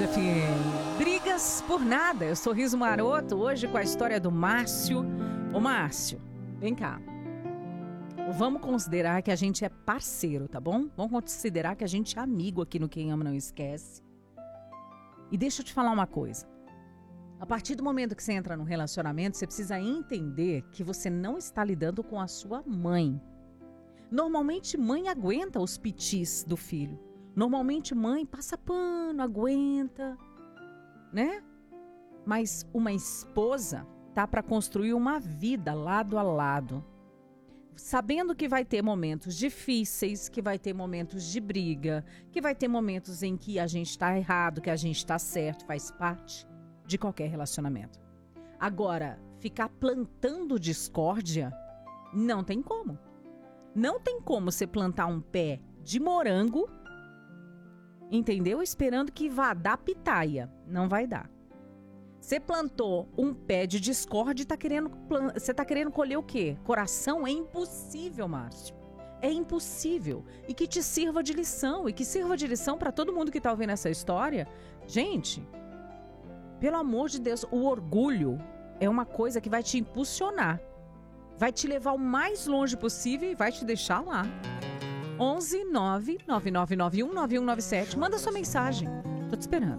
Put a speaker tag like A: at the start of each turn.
A: Tarde FM. Brigas por nada. Eu sou Riso Maroto, hoje com a história do Márcio. Ô Márcio, vem cá. Vamos considerar que a gente é parceiro, tá bom? Vamos considerar que a gente é amigo aqui no Quem Ama Não Esquece. E deixa eu te falar uma coisa. A partir do momento que você entra num relacionamento, você precisa entender que você não está lidando com a sua mãe. Normalmente, mãe aguenta os pitis do filho. Normalmente, mãe passa pano, aguenta, né? Mas uma esposa tá para construir uma vida lado a lado. Sabendo que vai ter momentos difíceis, que vai ter momentos de briga, que vai ter momentos em que a gente tá errado, que a gente tá certo, faz parte de qualquer relacionamento. Agora, ficar plantando discórdia, não tem como. Não tem como você plantar um pé de morango, entendeu? Esperando que vá dar pitaia. Não vai dar. Você plantou um pé de discórdia e você tá querendo colher o quê? Coração? É impossível, Márcio. É impossível. E que te sirva de lição. E que sirva de lição para todo mundo que tá ouvindo essa história. Gente, pelo amor de Deus, o orgulho é uma coisa que vai te impulsionar. Vai te levar o mais longe possível e vai te deixar lá. 11 99991 9197. Manda sua mensagem. Tô te esperando.